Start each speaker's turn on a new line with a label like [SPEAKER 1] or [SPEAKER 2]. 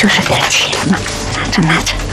[SPEAKER 1] 就是点钱嘛，拿着拿着。